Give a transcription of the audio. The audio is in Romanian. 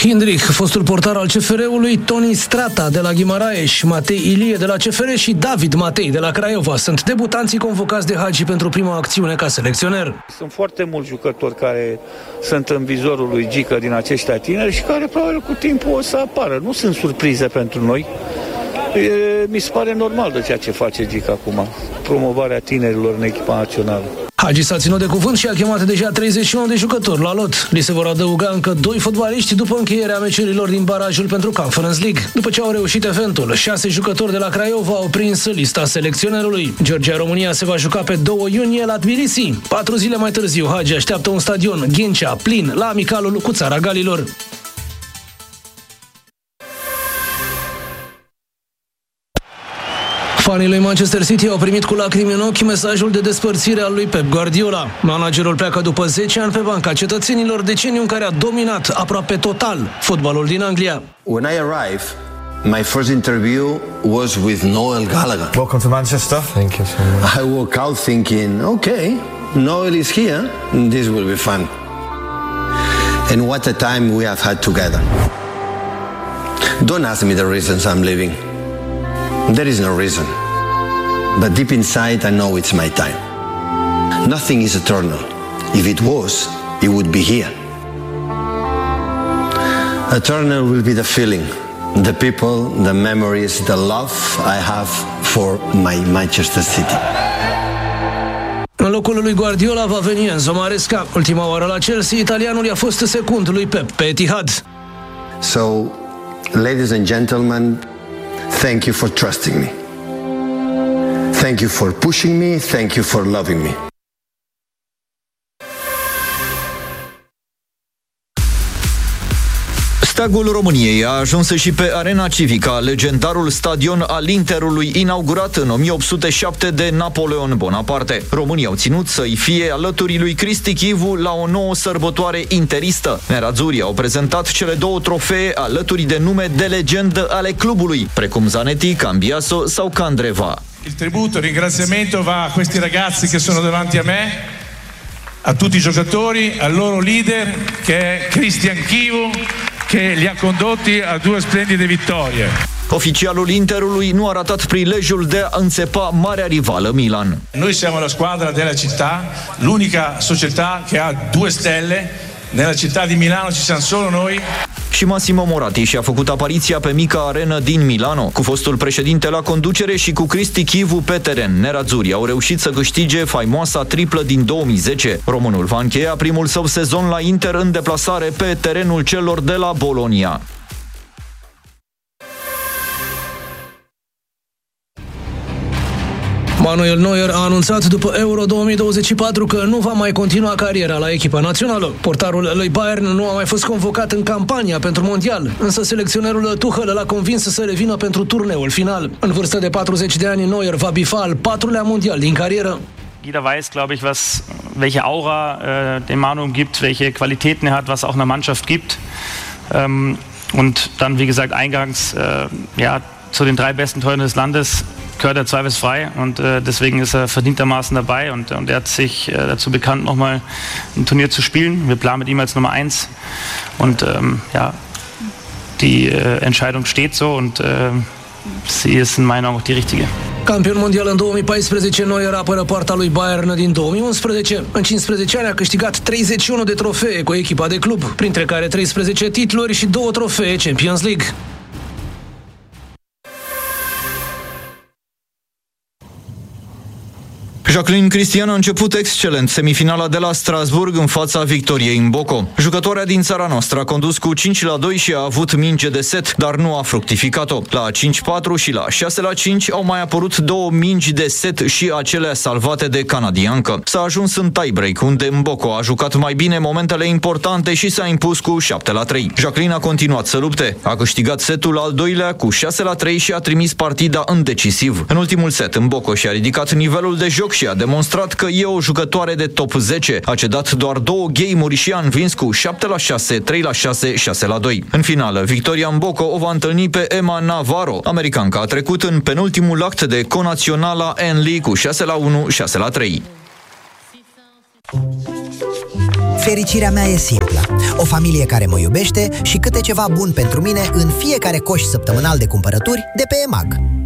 Hindrich, fostul portar al CFR-ului, Toni Strata de la Guimaraes, Matei Ilie de la CFR și David Matei de la Craiova sunt debutanții convocați de Hagi pentru prima acțiune ca selecționer. Sunt foarte mulți jucători care sunt în vizorul lui Gică din aceștia tineri și care probabil cu timpul o să apară. Nu sunt surprize pentru noi. Mi se pare normal de ceea ce face Gică acum, promovarea tinerilor în echipa națională. Hagi s-a ținut de cuvânt și a chemat deja 31 de jucători la lot. Li se vor adăuga încă 2 fotbaliști după încheierea meciurilor din barajul pentru Conference League. După ce au reușit eventul, 6 jucători de la Craiova au prins lista selecționerului. Georgia-România se va juca pe 2 iunie la Tbilisi. 4 zile mai târziu, Hagi așteaptă un stadion, Ghencea, plin, la amicalul cu Țara Galilor. Fanii lui Manchester City au primit cu lacrimi în ochi mesajul de despărțire al lui Pep Guardiola. Managerul pleacă după 10 ani pe banca cetățenilor, deceniu în care a dominat aproape total fotbalul din Anglia. When I arrived, my first interview was with Noel Gallagher. Welcome to Manchester. Thank you so much. I woke out thinking, okay, Noel is here, this will be fun. And what a time we have had together. Don't ask me the reasons I'm leaving. There is no reason. But deep inside, I know it's my time. Nothing is eternal. If it was, it would be here. Eternal will be the feeling, the people, the memories, the love I have for my Manchester City. În locul lui Guardiola va veni Enzo Maresca. Ultima oară la Chelsea, italianul i-a fost secund lui Pep pe Etihad. So, ladies and gentlemen, thank you for trusting me. Thank you for pushing me. Thank you for loving me. Steagul României a ajuns și pe Arena Civica, legendarul stadion al Interului, inaugurat în 1807 de Napoleon Bonaparte. Românii au ținut să-i fie alături lui Cristi Chivu la o nouă sărbătoare interistă. Nerazzurri au prezentat cele 2 trofee alături de nume de legendă ale clubului, precum Zanetti, Cambiaso sau Candreva. Il tributo, il ringraziamento va a questi ragazzi che sono davanti a me, a tutti i giocatori, al loro leader che è Cristian Chivu, che li ha condotti a 2 splendide vittorie. Oficialul Interului nu a ratat prilejul de a înțepa marea rivală Milan. Noi siamo la squadra della città, l'unica società che ha 2 stelle. Nella città di Milano ci siamo solo noi. Și Massimo Moratti și-a făcut apariția pe mica arenă din Milano. Cu fostul președinte la conducere și cu Cristi Chivu pe teren, nerazzurri au reușit să câștige faimoasa triplă din 2010. Românul va încheia primul său sezon la Inter în deplasare pe terenul celor de la Bologna. Manuel Neuer a anunțat după Euro 2024 că nu va mai continua cariera la echipa națională. Portarul lui Bayern nu a mai fost convocat în campania pentru mondial, însă selecționerul Tuchel l-a convins să revină pentru turneul final. În vârstă de 40 de ani, Neuer va bifa al 4-lea mondial din carieră. Jeder weiß, glaube ich, welche Aura dem Manu umgibt, welche Qualitäten er hat, was auch eine Mannschaft gibt. Und dann, wie gesagt, eingangs zu den 3 besten Torhütern des Landes gehört er zweifelsfrei und deswegen ist er verdientermaßen dabei und er hat sich dazu bekannt, nochmal ein Turnier zu spielen. Wir planen mit ihm als Nummer 1 und die Entscheidung steht so und sie ist in meiner Meinung auch die richtige. Campion mondial în 2014, Neuer apără poarta lui Bayern din 2011. În 15 ani a câștigat 31 de trofee cu echipa de club, printre care 13 titluri și 2 trofee Champions League. Jacqueline Cristian a început excelent semifinala de la Strasbourg în fața Victoriei Mboco. Jucătoarea din țara noastră a condus cu 5-2 și a avut minge de set, dar nu a fructificat-o. La 5-4 și la 6-5 au mai apărut 2 mingi de set și acelea salvate de canadiancă. S-a ajuns în tie-break, unde Mboco a jucat mai bine momentele importante și s-a impus cu 7-3. Jacqueline a continuat să lupte. A câștigat setul al 2-lea cu 6-3 și a trimis partida în decisiv. În ultimul set, Mboco și-a ridicat nivelul de joc și a demonstrat că e o jucătoare de top 10. A cedat doar 2 game-uri și a învins cu 7-6, 3-6, 6-2. În finală, Victoria Mboco o va întâlni pe Emma Navarro. Americanca a trecut în penultimul act de conaționala Henley cu 6-1, 6-3. Fericirea mea e simplă. O familie care mă iubește și câte ceva bun pentru mine în fiecare coș săptămânal de cumpărături de pe EMAG.